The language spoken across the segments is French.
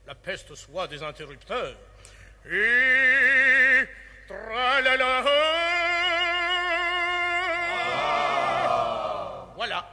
la peste soit des interrupteurs. Et tralala. Voilà.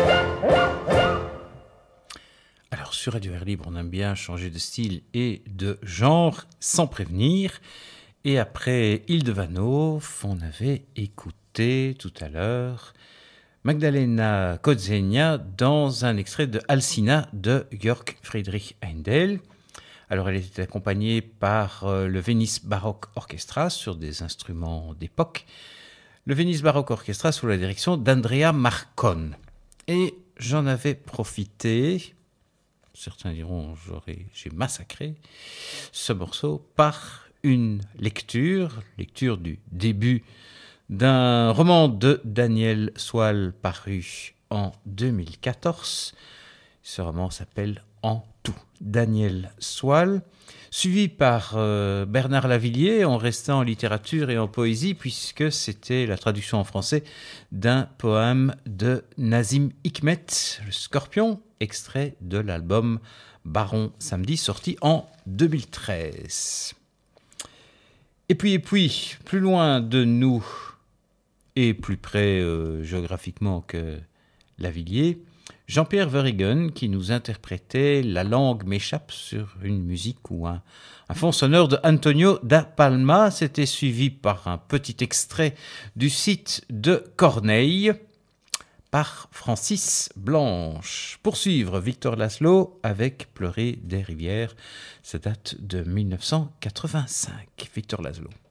Alors sur Radio Air Libre, on aime bien changer de style et de genre sans prévenir. Et après Ildovanov, on avait écouté tout à l'heure Magdalena Kozenia dans un extrait de Alcina de Georg Friedrich Händel. Alors elle était accompagnée par le Venice Baroque Orchestra sur des instruments d'époque. Le Venice Baroque Orchestra sous la direction d'Andrea Marcon. Et j'en avais profité, certains diront j'ai massacré ce morceau par une lecture du début d'un roman de Daniel Soile paru en 2014. Ce roman s'appelle En tout. Daniel Soile, suivi par Bernard Lavilliers en restant en littérature et en poésie puisque c'était la traduction en français d'un poème de Nazim Hikmet, Le Scorpion, extrait de l'album Baron Samedi sorti en 2013. Et puis, plus loin de nous et plus près géographiquement que Lavilliers, Jean-Pierre Verhegen qui nous interprétait La langue m'échappe sur une musique ou un fond sonore de Antonio da Palma. C'était suivi par un petit extrait du site de Corneille par Francis Blanche. Poursuivre Victor Laszlo avec Pleurer des rivières. Ça date de 1985. Victor Laszlo.